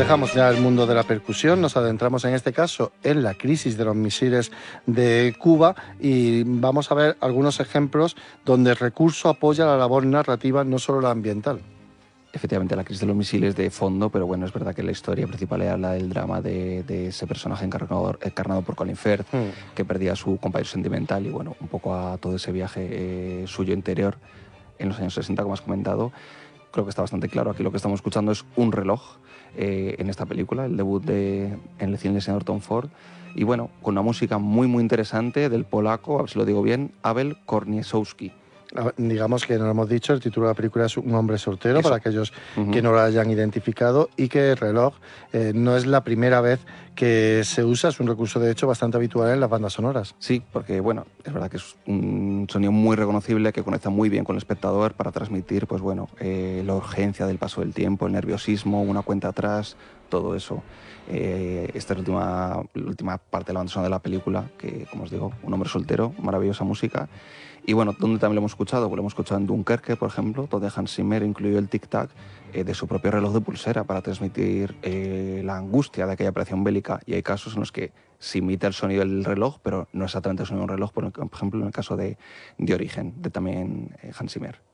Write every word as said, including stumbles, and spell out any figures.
dejamos ya el mundo de la percusión, nos adentramos en este caso en la crisis de los misiles de Cuba y vamos a ver algunos ejemplos donde el recurso apoya la labor narrativa, no solo la ambiental. Efectivamente, la crisis de los misiles de fondo, pero bueno, es verdad que la historia principal habla del drama de, de ese personaje encarnado, encarnado por Colin Firth, hmm. que perdía a su compañero sentimental y bueno, un poco a todo ese viaje eh, suyo interior en los años sesenta, como has comentado. Creo que está bastante claro. Aquí lo que estamos escuchando es un reloj eh, en esta película, el debut de, en el cine del señor Tom Ford. Y bueno, con una música muy, muy interesante del polaco, a ver si lo digo bien, Abel Korniszewski. Digamos que no lo hemos dicho, el título de la película es Un hombre soltero, Eso. para aquellos uh-huh. que no lo hayan identificado, y que el reloj eh, no es la primera vez que se usa, es un recurso de hecho bastante habitual en las bandas sonoras. Sí, porque bueno, es verdad que es un sonido muy reconocible que conecta muy bien con el espectador para transmitir pues bueno, eh, la urgencia del paso del tiempo, el nerviosismo, una cuenta atrás, todo eso. Eh, esta es la última, la última parte de la banda sonora de la película, que como os digo, Un hombre soltero, maravillosa música. Y bueno, ¿dónde también lo hemos escuchado? Pues lo hemos escuchado en Dunkerque, por ejemplo, donde Hans Zimmer incluyó el tic-tac eh, de su propio reloj de pulsera para transmitir eh, la angustia de aquella operación bélica. Y hay casos en los que se imita el sonido del reloj, pero no exactamente el sonido de un reloj, por ejemplo, en el caso de, de Origen, de también eh, Hans Zimmer.